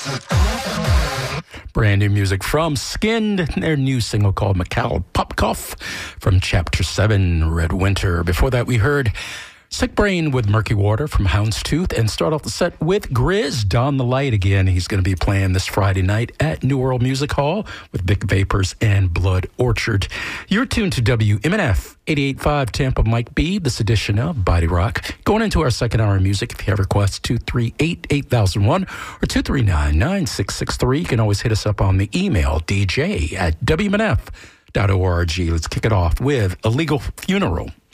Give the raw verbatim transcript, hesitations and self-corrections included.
Brand new music from Skinned, their new single called Mikhail Popkov from Chapter seven, Red Winter. Before that, we heard Sick Brain with Murky Water from Houndstooth, and start off the set with Grizz, Don the Light again. He's going to be playing this Friday night at New World Music Hall with Big Vapors and Blood Orchard. You're tuned to W M N F eighty-eight point five Tampa, Mike B, this edition of Body Rock. Going into our second hour of music, if you have requests, two three eight, eight thousand one or two three nine, nine six six three. You can always hit us up on the email, d j at w m n f dot org. Let's kick it off with Illegal Funeral.